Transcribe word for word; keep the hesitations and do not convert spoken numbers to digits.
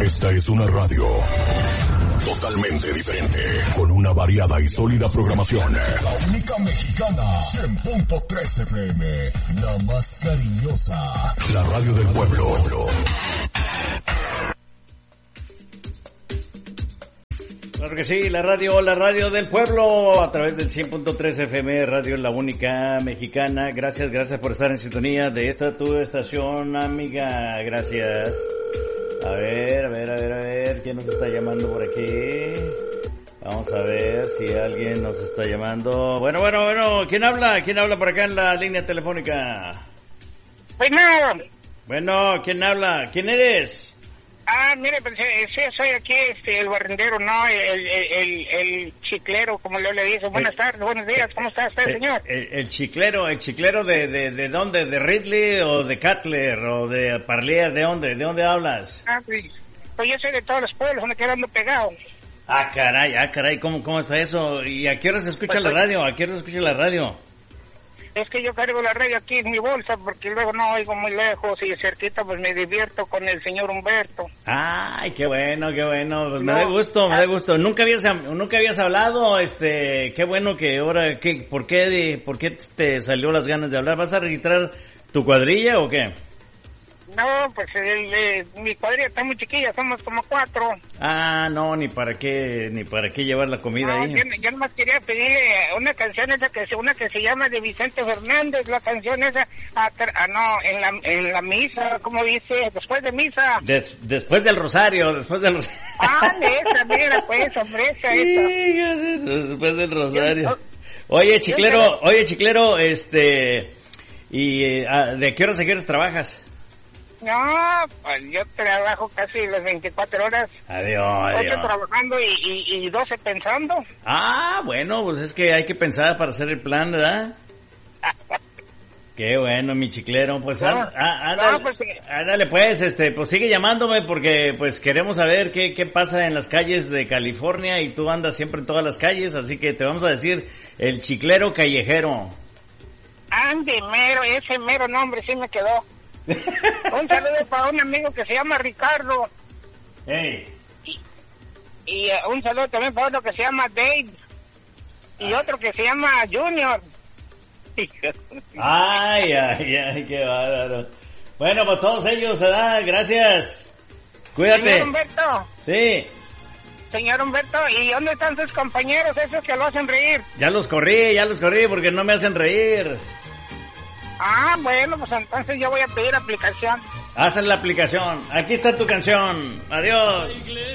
Esta es una radio totalmente diferente, con una variada y sólida programación. La única mexicana, cien punto tres F M, la más cariñosa. La radio del pueblo. Claro que sí, la radio, la radio del pueblo, a través del cien punto tres F M, Radio La Única Mexicana. Gracias, gracias por estar en sintonía de esta tu estación, amiga. Gracias. A ver, a ver, a ver, a ver, ¿quién nos está llamando por aquí? Vamos a ver si alguien nos está llamando. Bueno, bueno, bueno, ¿quién habla? ¿Quién habla por acá en la línea telefónica? Bueno. Bueno, ¿quién habla? ¿Quién eres? Ah, mire, pues sí, soy aquí este, el barrendero, ¿no? El, el, el, el chiclero, como yo le dice. Buenas tardes, buenos días, ¿cómo está usted, el, señor? El, el chiclero, ¿el chiclero de, de, de dónde? ¿De Ridley o de Cutler o de Parlier? ¿De dónde? ¿De dónde hablas? Ah, pues, pues yo soy de todos los pueblos donde quedando pegado. Ah, caray, ah, caray, ¿cómo, cómo está eso? ¿Y a qué hora se escucha pues, la radio? ¿A qué hora se escucha la radio? Es que yo cargo la radio aquí en mi bolsa porque luego no oigo muy lejos y cerquita pues me divierto con el señor Humberto. Ay, qué bueno, qué bueno, pues no, me da gusto, me ah, da gusto. Nunca habías nunca habías hablado, este, qué bueno que ahora, ¿qué, por qué, de, por qué te salió las ganas de hablar? ¿Vas a registrar tu cuadrilla o qué? No, pues el, el, mi cuadrilla está muy chiquilla, somos como cuatro. Ah, no, ni para qué, ni para qué llevar la comida no, ahí. Yo, yo nomás quería pedirle una canción esa que una que se llama de Vicente Fernández, la canción esa, ah, ah, no, en la en la misa, como dice, después de misa. Des, después del rosario, después del rosario. Ah, esa, mira, pues, hombre, esa, esa. Después del rosario. Oye, chiclero, oye, chiclero, este, y ¿de qué horas a qué horas trabajas? No, pues yo trabajo casi las veinticuatro horas. Adiós, adiós. ocho trabajando y, y, y doce pensando. Ah, bueno, pues es que hay que pensar para hacer el plan, ¿verdad? Qué bueno, mi chiclero. Pues, no, á, á, ándale, no, pues, ándale, pues, este, pues sigue llamándome porque pues queremos saber qué, qué pasa en las calles de California y tú andas siempre en todas las calles, así que te vamos a decir el chiclero callejero. Ande, mero, ese mero nombre sí me quedó. Un saludo para un amigo que se llama Ricardo. Hey. Y, y uh, un saludo también para otro que se llama Dave. Y ah. otro que se llama Junior. Ay, ay, ay, qué bárbaro. Bueno, pues todos ellos, ¿verdad? Gracias. Cuídate. Señor Humberto. Sí. Señor Humberto, ¿y dónde están sus compañeros esos que lo hacen reír? Ya los corrí, ya los corrí porque no me hacen reír. Ah, bueno, pues entonces yo voy a pedir aplicación. Haz la aplicación. Aquí está tu canción. Adiós.